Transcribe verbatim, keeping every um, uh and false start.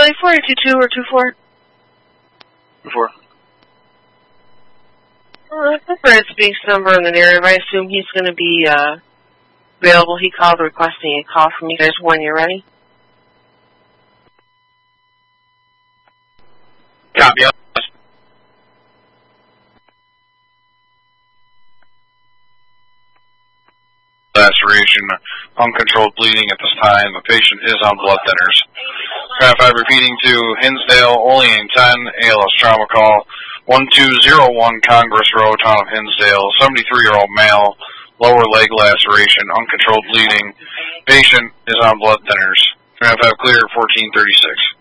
Charlie four, two two or two four? two four. Well, that's the first base number in the narrative. I assume he's going to be uh, available. He called requesting a call from you guys when you're ready. Copy. Laceration, uncontrolled bleeding at this time. The patient is on blood thinners. Graph five repeating to Hinsdale, Olean ten, A L S trauma call, one two zero one Congress Road, town of Hinsdale, seventy-three-year-old male, lower leg laceration, uncontrolled bleeding. Patient is on blood thinners. Graph five clear, fourteen thirty-six.